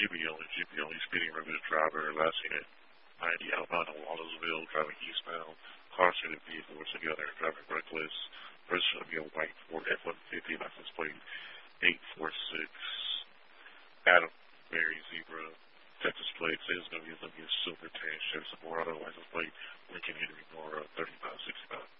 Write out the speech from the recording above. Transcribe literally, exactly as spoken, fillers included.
G B only, G B only, speeding regular driver, last seen at ninety outbound in Wallersville, driving eastbound, car seated vehicles together, driving reckless, person to be a white Ford F one fifty, license plate eight four six, Adam, Mary, Zebra, Texas plate, says it's going to be a silver tan Chevy Silverado, license plate, Lincoln Henry Nora, thirty-five sixty-five.